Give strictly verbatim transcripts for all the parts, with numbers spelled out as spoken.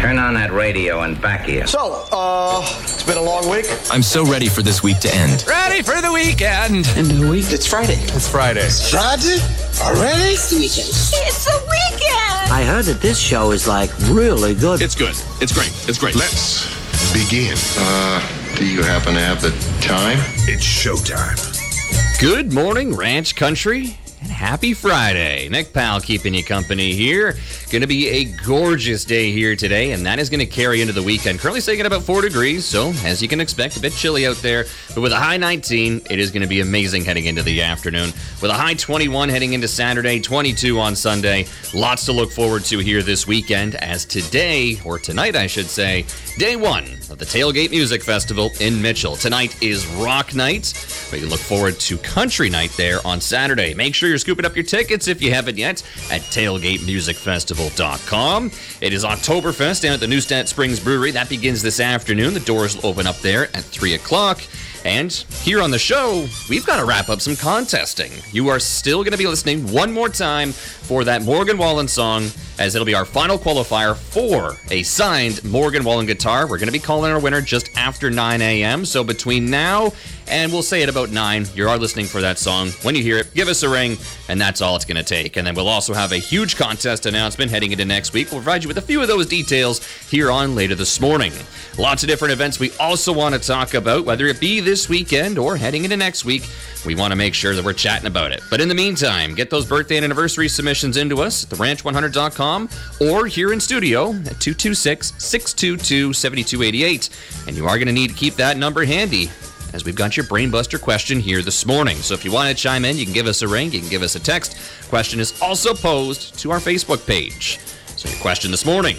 Turn on that radio and back here. So, uh, it's been a long week. I'm so ready for this week to end. Ready for the weekend. End of the week? It's Friday. It's Friday. It's Friday? Already? It's the weekend. It's the weekend. I heard that this show is, like, really good. It's good. It's great. It's great. Let's begin. Uh, do you happen to have the time? It's showtime. Good morning, Ranch Country, and happy Friday. Nick Powell keeping you company here. Going to be a gorgeous day here today, and that is going to carry into the weekend. Currently sitting at about four degrees, so as you can expect, a bit chilly out there. But with a high nineteen, it is going to be amazing heading into the afternoon. With a high twenty-one heading into Saturday, twenty-two on Sunday. Lots to look forward to here this weekend, as today, or tonight I should say, day one of the Tailgate Music Festival in Mitchell. Tonight is Rock Night. We can look forward to Country Night there on Saturday. Make sure you're scooping up your tickets if you haven't yet at tailgate music festival dot com. It is Oktoberfest down at the Neustadt Springs Brewery. That begins this afternoon. The doors will open up there at three o'clock. And here on the show, we've got to wrap up some contesting. You are still going to be listening one more time for that Morgan Wallen song, as it'll be our final qualifier for a signed Morgan Wallen guitar. We're going to be calling our winner just after nine a.m. So between now and we'll say at about nine, you are listening for that song. When you hear it, give us a ring, and that's all it's going to take. And then we'll also have a huge contest announcement heading into next week. We'll provide you with a few of those details here on later this morning. Lots of different events we also want to talk about, whether it be this weekend or heading into next week. We want to make sure that we're chatting about it. But in the meantime, get those birthday and anniversary submissions into us at the ranch one hundred dot com or here in studio at two two six, six two two, seven two eight eight. And you are going to need to keep that number handy, as we've got your Brainbuster question here this morning. So if you want to chime in, you can give us a ring, you can give us a text. Question is also posed to our Facebook page. So your question this morning: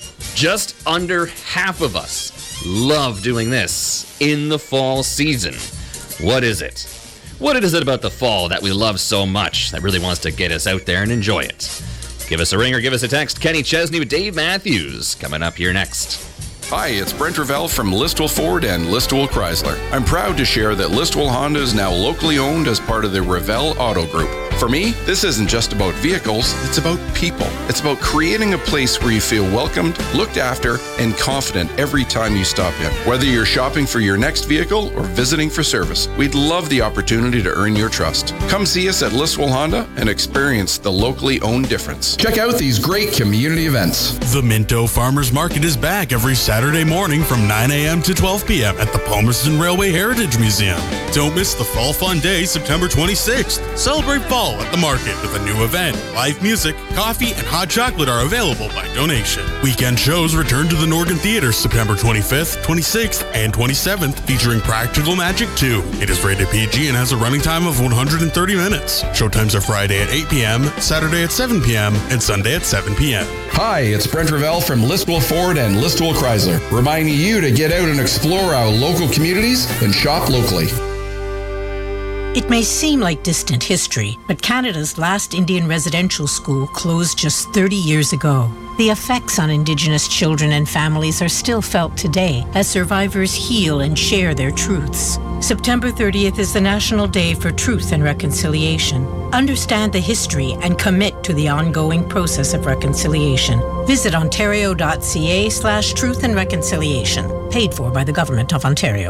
just under half of us love doing this in the fall season. What is it? What is it about the fall that we love so much that really wants to get us out there and enjoy it? Give us a ring or give us a text. Kenny Chesney with Dave Matthews coming up here next. Hi, it's Brent Ravel from Listowel Ford and Listowel Chrysler. I'm proud to share that Listowel Honda is now locally owned as part of the Ravel Auto Group. For me, this isn't just about vehicles, it's about people. It's about creating a place where you feel welcomed, looked after, and confident every time you stop in. Whether you're shopping for your next vehicle or visiting for service, we'd love the opportunity to earn your trust. Come see us at Listowel Honda and experience the locally owned difference. Check out these great community events. The Minto Farmers Market is back every Saturday morning from nine a.m. to twelve p.m. at the Palmerston Railway Heritage Museum. Don't miss the Fall Fun Day, September twenty-sixth. Celebrate fall at the market with a new event. Live music, coffee, and hot chocolate are available by donation. Weekend shows return to the Norgan Theatre September twenty-fifth, twenty-sixth, and twenty-seventh, featuring Practical Magic two. It is rated P G and has a running time of one hundred thirty minutes. Showtimes are Friday at eight p.m., Saturday at seven p.m., and Sunday at seven p.m. Hi, it's Brent Ravel from Listowel Ford and Listowel Chrysler, reminding you to get out and explore our local communities and shop locally. It may seem like distant history, but Canada's last Indian residential school closed just thirty years ago. The effects on Indigenous children and families are still felt today as survivors heal and share their truths. September thirtieth is the National Day for Truth and Reconciliation. Understand the history and commit to the ongoing process of reconciliation. Visit ontario.ca slash truth and reconciliation. Paid for by the Government of Ontario.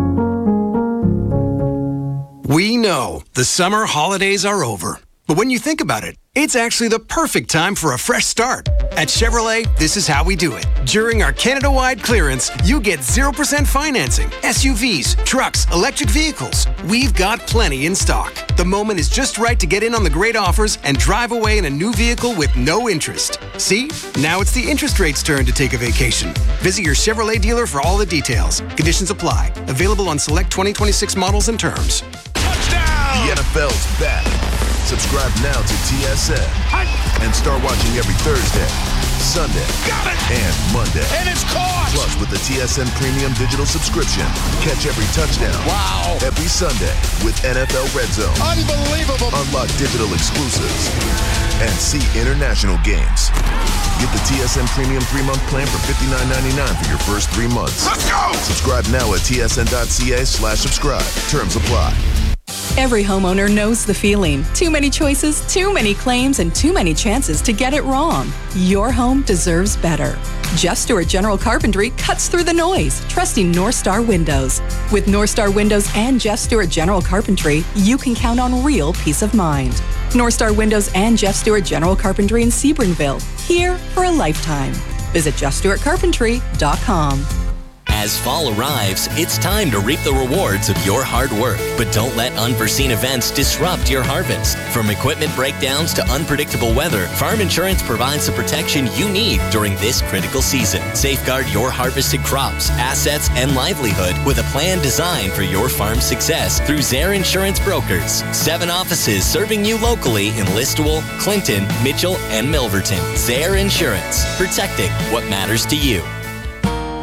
We know the summer holidays are over. But when you think about it, it's actually the perfect time for a fresh start. At Chevrolet, this is how we do it. During our Canada-wide clearance, you get zero percent financing, S U Vs, trucks, electric vehicles. We've got plenty in stock. The moment is just right to get in on the great offers and drive away in a new vehicle with no interest. See? Now it's the interest rate's turn to take a vacation. Visit your Chevrolet dealer for all the details. Conditions apply. Available on select twenty twenty-six models and terms. Touchdown! The N F L's back. Subscribe now to T S N and start watching every Thursday, Sunday, and Monday. And it's caught! Plus, with the T S N Premium Digital subscription, catch every touchdown. Wow! Every Sunday with N F L Red Zone. Unbelievable! Unlock digital exclusives and see international games. Get the T S N Premium three-month plan for fifty-nine ninety-nine for your first three months. Let's go! Subscribe now at tsn.ca slash subscribe. Terms apply. Every homeowner knows the feeling. Too many choices, too many claims, and too many chances to get it wrong. Your home deserves better. Jeff Stewart General Carpentry cuts through the noise, trusting North Star Windows. With North Star Windows and Jeff Stewart General Carpentry, you can count on real peace of mind. North Star Windows and Jeff Stewart General Carpentry in Sebringville, here for a lifetime. Visit jeff stewart carpentry dot com. As fall arrives, it's time to reap the rewards of your hard work. But don't let unforeseen events disrupt your harvest. From equipment breakdowns to unpredictable weather, Farm Insurance provides the protection you need during this critical season. Safeguard your harvested crops, assets, and livelihood with a plan designed for your farm's success through Zaire Insurance Brokers. Seven offices serving you locally in Listowel, Clinton, Mitchell, and Milverton. Zaire Insurance, protecting what matters to you.